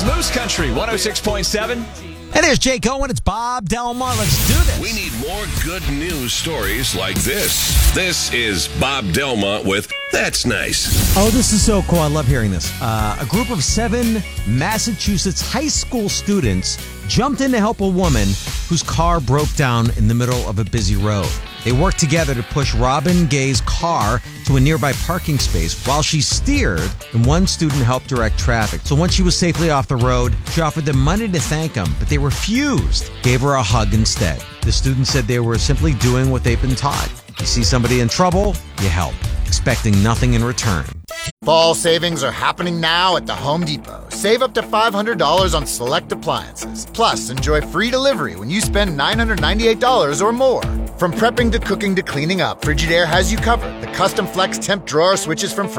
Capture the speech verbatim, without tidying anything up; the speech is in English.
Moose Country, one oh six point seven. And there's Jake Owen. It's Bob Delmar. Let's do this. We need more good news stories like this. This is Bob Delmont with That's Nice. Oh, this is so cool. I love hearing this. Uh, a group of seven Massachusetts high school students jumped in to help a woman whose car broke down in the middle of a busy road. They worked together to push Robin Gay's car to a nearby parking space while she steered, and one student helped direct traffic. So once she was safely off the road, she offered them money to thank them, but they refused, gave her a hug instead. The student said they were simply doing what they've been taught. You see somebody in trouble, you help, expecting nothing in return. Fall savings are happening now at the Home Depot. Save up to five hundred dollars on select appliances. Plus, enjoy free delivery when you spend nine hundred ninety-eight dollars or more. From prepping to cooking to cleaning up, Frigidaire has you covered. The custom flex temp drawer switches from Frigidaire